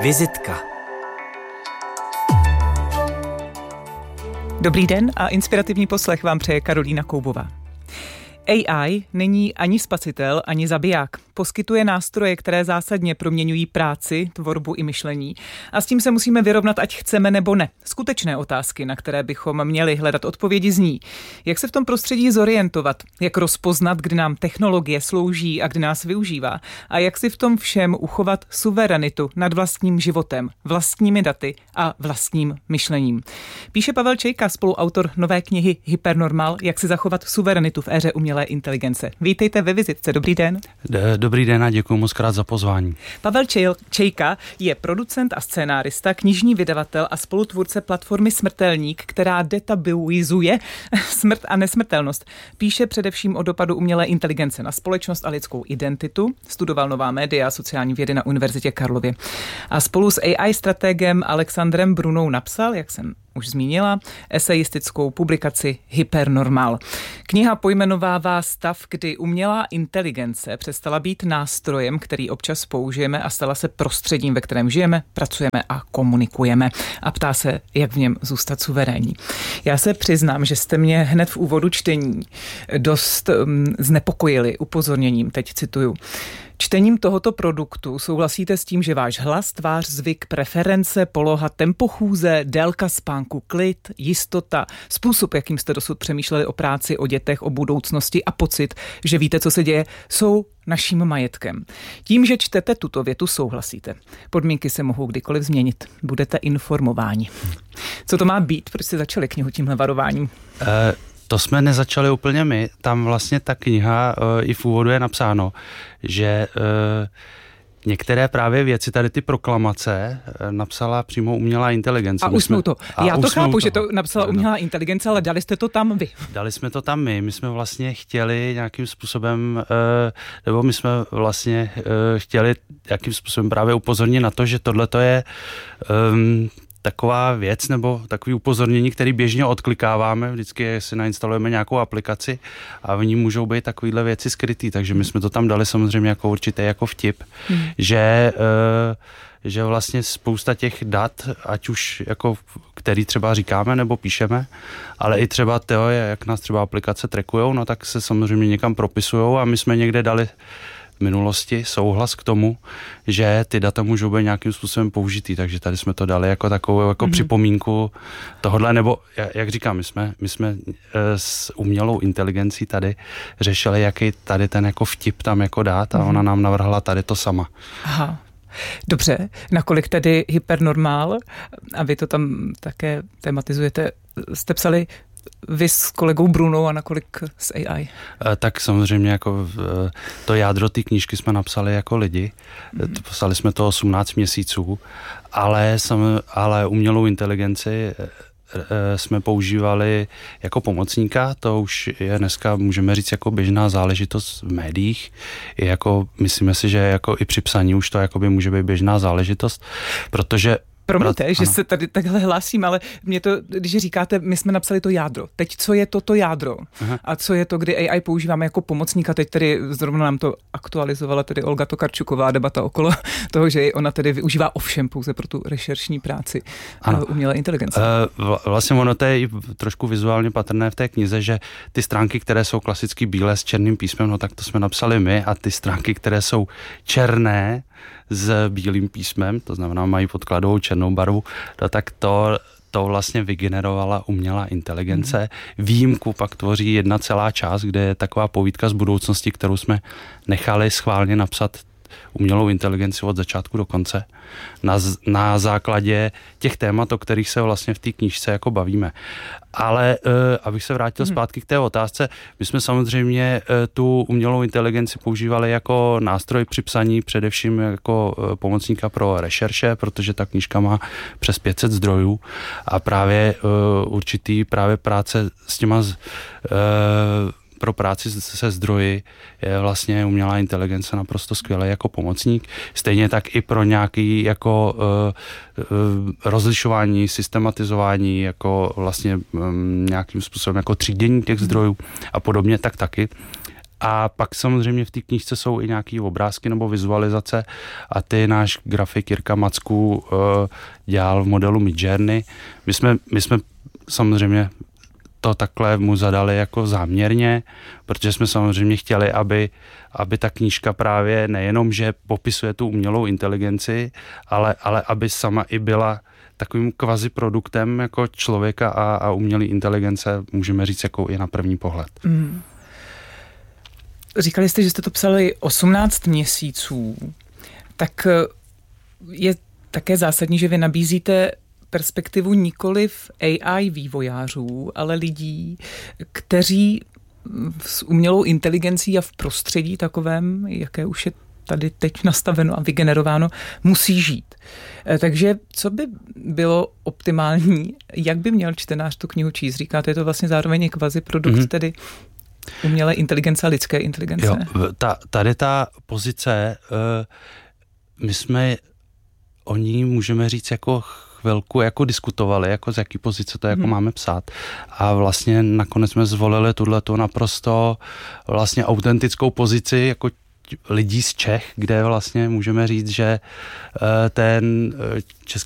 Vizitka. Dobrý den a inspirativní poslech vám přeje Karolína Koubová. AI není ani spasitel, ani zabiják. Poskytuje nástroje, které zásadně proměňují práci, tvorbu i myšlení. A s tím se musíme vyrovnat, ať chceme nebo ne. Skutečné otázky, na které bychom měli hledat odpovědi, zní: jak se v tom prostředí zorientovat, jak rozpoznat, kdy nám technologie slouží a kdy nás využívá, a jak si v tom všem uchovat suverenitu nad vlastním životem, vlastními daty a vlastním myšlením. Píše Pavel Čejka, spoluautor nové knihy Hypernormal, jak si zachovat suverenitu v éře umělé inteligence. Vítejte ve Vizitce, dobrý den. Dobrý den a děkuji moc krát za pozvání. Pavel Čejka je producent a scénárista, knižní vydavatel a spolutvůrce platformy Smrtelník, která detabuizuje smrt a nesmrtelnost. Píše především o dopadu umělé inteligence na společnost a lidskou identitu. Studoval nová média a sociální vědy na Univerzitě Karlově. A spolu s AI strategem Alexandrem Brunou napsal, jak jsem už zmínila, esejistickou publikaci Hypernormal. Kniha pojmenovává stav, kdy umělá inteligence přestala být nástrojem, který občas použijeme, a stala se prostředím, ve kterém žijeme, pracujeme a komunikujeme. A ptá se, jak v něm zůstat suverénní. Já se přiznám, že jste mě hned v úvodu čtení dost znepokojili upozorněním, teď cituju. Čtením tohoto produktu souhlasíte s tím, že váš hlas, tvář, zvyk, preference, poloha, tempo chůze, délka spánku, klid, jistota, způsob, jakým jste dosud přemýšleli o práci, o dětech, o budoucnosti a pocit, že víte, co se děje, jsou naším majetkem. Tím, že čtete tuto větu, souhlasíte. Podmínky se mohou kdykoliv změnit. Budete informováni. Co to má být? Proč jste začali knihu tímhle varováním? To jsme nezačali úplně my. Tam vlastně ta kniha i v úvodu je napsáno, že některé právě věci, tady ty proklamace, napsala přímo umělá inteligence. A usnou to. Já to chápu, že to napsala umělá inteligence, ale dali jste to tam vy. Dali jsme to tam my. My jsme vlastně chtěli nějakým způsobem, nebo my jsme vlastně chtěli nějakým způsobem právě upozornit na to, že tohleto je taková věc nebo takový upozornění, který běžně odklikáváme, vždycky si nainstalujeme nějakou aplikaci a v ní můžou být takovýhle věci skrytý, takže my jsme to tam dali samozřejmě jako určitě jako vtip, že vlastně spousta těch dat, ať už jako který třeba říkáme nebo píšeme, ale i třeba to, jak nás třeba aplikace trackujou, no tak se samozřejmě někam propisujou a my jsme někde dali v minulosti souhlas k tomu, že ty data můžou být nějakým způsobem použitý, takže tady jsme to dali jako takovou jako připomínku tohodle, nebo jak říkám, my jsme s umělou inteligencí tady řešili, jaký tady ten jako vtip tam jako dát, a ona nám navrhla tady to sama. Aha. Dobře, nakolik tedy Hypernormal, a vy to tam také tematizujete, jste psali vy s kolegou Brunou a nakolik s AI? Tak samozřejmě jako to jádro té knížky jsme napsali jako lidi. Psali jsme to 18 měsíců, ale umělou inteligenci jsme používali jako pomocníka, to už je dneska, můžeme říct, jako běžná záležitost v médiích. I jako, myslíme si, že jako i při psaní už to jakoby může být běžná záležitost, protože promiňte, že se tady takhle hlásím, ale mě to, když říkáte, my jsme napsali to jádro. Teď co je to jádro? Aha. A co je to, kdy AI používáme jako pomocníka? Teď tedy zrovna nám to aktualizovala tedy Olga Tokarčuková, debata okolo toho, že ona tedy využívá ovšem pouze pro tu rešeršní práci umělé inteligence. Vlastně ono to je i trošku vizuálně patrné v té knize, že ty stránky, které jsou klasicky bílé s černým písmem, no tak to jsme napsali my, a ty stránky, které jsou černé s bílým písmem, to znamená mají podkladovou černou barvu, tak to vlastně vygenerovala umělá inteligence. Výjimku pak tvoří jedna celá část, kde je taková povídka z budoucnosti, kterou jsme nechali schválně napsat umělou inteligenci od začátku do konce. Na základě těch témat, o kterých se vlastně v té knížce jako bavíme. Ale abych se vrátil zpátky k té otázce, my jsme samozřejmě tu umělou inteligenci používali jako nástroj při psaní, především jako pomocníka pro rešerše, protože ta knížka má přes 500 zdrojů a právě určitý právě práce s těma pro práci se zdroji je vlastně umělá inteligence naprosto skvělý jako pomocník. Stejně tak i pro nějaký jako rozlišování, systematizování, jako vlastně nějakým způsobem jako třídění těch zdrojů a podobně, tak taky. A pak samozřejmě v té knížce jsou i nějaké obrázky nebo vizualizace a ty náš grafik Jirka Macku dělal v modelu Midjourney. My jsme samozřejmě to takhle mu zadali jako záměrně, protože jsme samozřejmě chtěli, aby ta knížka právě nejenom, že popisuje tu umělou inteligenci, ale aby sama i byla takovým kvazi produktem jako člověka a umělé inteligence, můžeme říct, jako i na první pohled. Říkali jste, že jste to psali 18 měsíců, tak je také zásadní, že vy nabízíte perspektivu nikoliv AI vývojářů, ale lidí, kteří s umělou inteligencí a v prostředí takovém, jaké už je tady teď nastaveno a vygenerováno, musí žít. Takže co by bylo optimální, jak by měl čtenář tu knihu číst? Říkáte, je to vlastně zároveň kvazi produkt, tedy umělé inteligence a lidské inteligence. Jo, tady ta pozice, my jsme o ní můžeme říct jako chvilku jako diskutovali, jako z jaký pozice to jako máme psát. A vlastně nakonec jsme zvolili tuhletu naprosto vlastně autentickou pozici jako lidí z Čech, kde vlastně můžeme říct, že ten